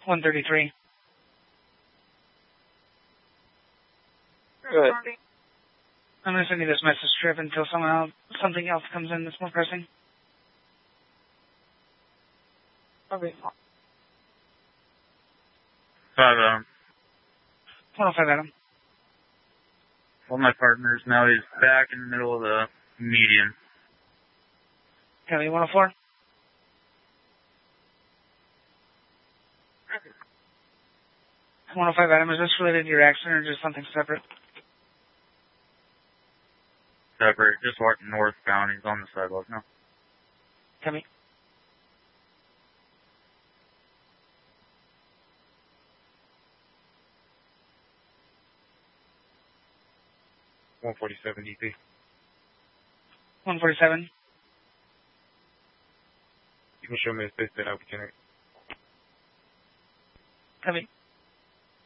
133. Good. I'm going to send you this message strip until something else comes in that's more pressing. Okay. 5 Adam. 105 Adam. One of my partners now is back in the middle of the median. Kelly, 104. Okay. 105 Adam, is this related to your accident or just something separate? Separate, just walking northbound. He's on the sidewalk now. Kelly. $147 DP. 147. You can show me the space that I would connect. Kelly.